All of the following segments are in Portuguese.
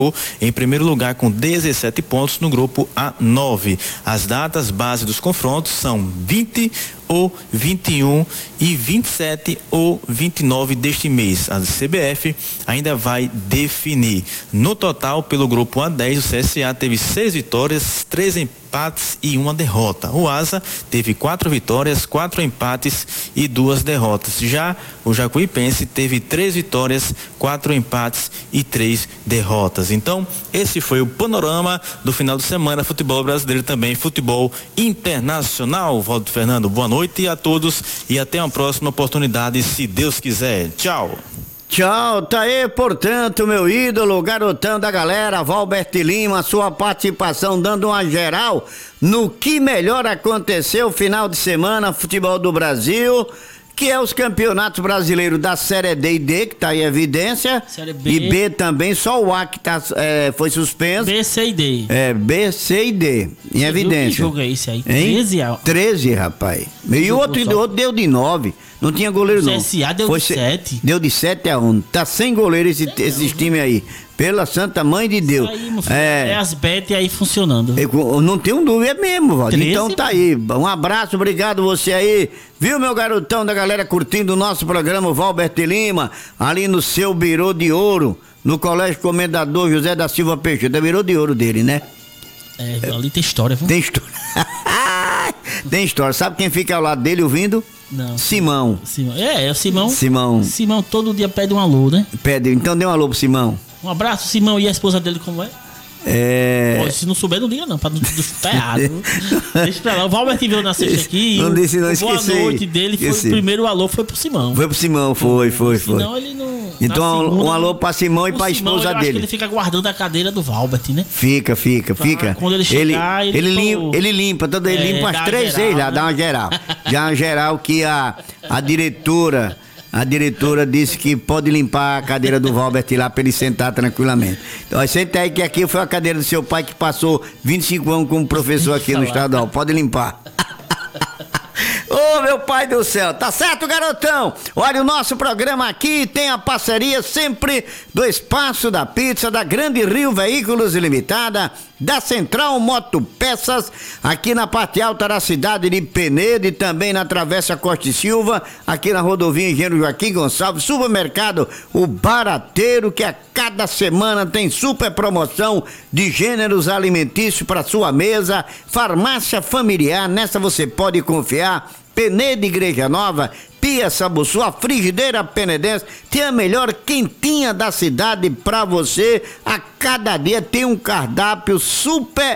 em primeiro lugar com 17 pontos no grupo A9. As datas base dos confrontos são 20 ou 21 e 27 ou 29 deste mês. A CBF ainda vai definir. No total, pelo grupo A10, o CSA teve 6 vitórias, 3 empates e 1 derrota. O Asa teve 4 vitórias, 4 empates e 2 derrotas. Já o Jacuipense teve 3 vitórias, 4 empates e 3 derrotas. Então, esse foi o panorama do final de semana, futebol brasileiro também, futebol internacional. Valdo Fernando, boa noite a todos e até uma próxima oportunidade, se Deus quiser. Tchau. Tchau, tá aí, portanto, meu ídolo, garotão da galera, Valbert Lima, sua participação dando uma geral no que melhor aconteceu final de semana, futebol do Brasil, que é os campeonatos brasileiros da Série D e D, que tá em evidência, Série B. E B também, só o A que foi suspenso. B, C e D. B, C e D, em evidência. Que jogo é esse aí? 13, rapaz. E o outro deu de 9. Não tinha goleiro, não. O CSA deu de 7. Deu de 7-1. Tá sem goleiro esses times aí. Pela santa mãe de Deus. Isso aí, é as bet aí funcionando. Eu não tenho dúvida mesmo, Valdir. Então tá aí. Um abraço, obrigado você aí. Viu, meu garotão da galera curtindo o nosso programa, o Valbert Lima, ali no seu Birô de Ouro, no Colégio Comendador José da Silva Peixoto. É Birô de Ouro dele, né? Ali tem história, viu? Tem história. Tem história. Sabe quem fica ao lado dele ouvindo? Não. Simão. É o Simão. Simão. Simão todo dia pede um alô, né? Pede, então dê um alô pro Simão. Um abraço, Simão, e a esposa dele como é? Pô, se não souber, não diga não, pra não estar errado. Deixa pra lá. O Valbert veio na sexta aqui. Não disse, não esqueci. Boa noite dele, o primeiro alô foi pro Simão. Foi pro Simão, foi. Senão ele não... Então segunda, um alô pra Simão e pra Simão, esposa eu dele. Acho que ele fica guardando a cadeira do Valbert, né? Fica. Quando ele chegar, ele limpa, ele limpa as 3 vezes lá, dá uma geral. Já uma geral que a diretora disse que pode limpar a cadeira do Valbert lá pra ele sentar tranquilamente. Então, senta aí que aqui foi a cadeira do seu pai que passou 25 anos como professor aqui no estadual. Pode limpar. Ô, meu pai do céu, tá certo, garotão? Olha, o nosso programa aqui tem a parceria sempre do Espaço da Pizza, da Grande Rio Veículos Limitada, da Central Motopeças, aqui na parte alta da cidade de Penedo e também na Travessa Costa e Silva, aqui na rodovia Engenheiro Joaquim Gonçalves, supermercado O Barateiro, que a cada semana tem super promoção de gêneros alimentícios para sua mesa, farmácia familiar, nessa você pode confiar, Penedo Igreja Nova, Pia Sabuçu, a frigideira penedense, tem a melhor quentinha da cidade pra você. A cada dia tem um cardápio super,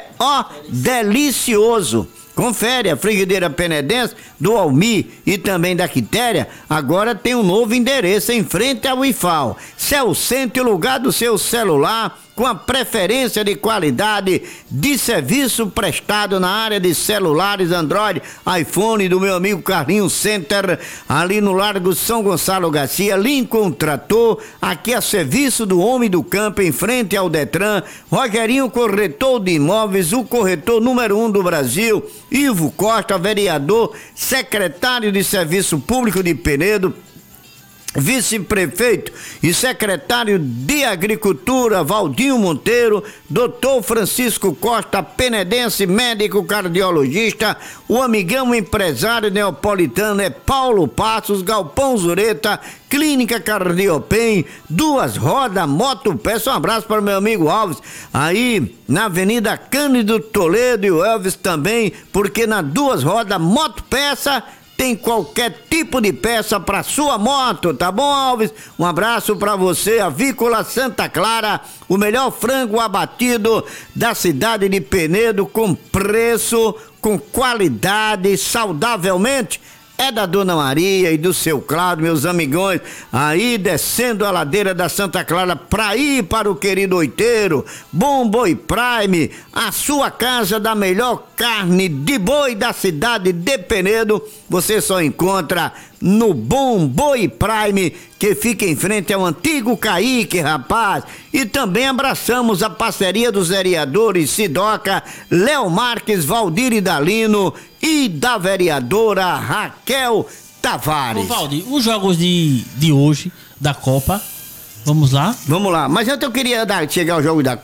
delicioso. Confere a frigideira penedense do Almi e também da Quitéria. Agora tem um novo endereço em frente ao IFAL. Celcente, o lugar do seu celular, com a preferência de qualidade de serviço prestado na área de celulares Android, iPhone, do meu amigo Carlinhos Center, ali no Largo São Gonçalo Garcia, Lincoln Trator, aqui a serviço do homem do campo, em frente ao Detran, Rogerinho Corretor de Imóveis, o corretor número 1 do Brasil, Ivo Costa, vereador, secretário de Serviço Público de Penedo, vice-prefeito e secretário de Agricultura, Valdinho Monteiro, doutor Francisco Costa, penedense, médico cardiologista, o amigão empresário neapolitano é Paulo Passos, Galpão Zureta, Clínica Cardiopen, Duas Rodas, Motopeça. Um abraço para o meu amigo Alves, aí na Avenida Cândido Toledo, e o Elvis também, porque na Duas Rodas Motopeça tem qualquer tipo de peça para sua moto, tá bom, Alves? Um abraço para você, Avícola Santa Clara, o melhor frango abatido da cidade de Penedo, com preço, com qualidade, saudavelmente. É da Dona Maria e do seu Cláudio, meus amigões, aí descendo a ladeira da Santa Clara pra ir para o querido Oiteiro. Bom Boi Prime, a sua casa da melhor carne de boi da cidade de Penedo, você só encontra no Bom Boi Prime, que fica em frente ao antigo Caíque, rapaz. E também abraçamos a parceria dos vereadores Sidoca, Léo Marques, Valdir Idalino e da vereadora Raquel Tavares. Ô Valdir, os jogos de hoje, da Copa, Vamos lá? Vamos lá. Mas antes eu queria chegar ao jogo da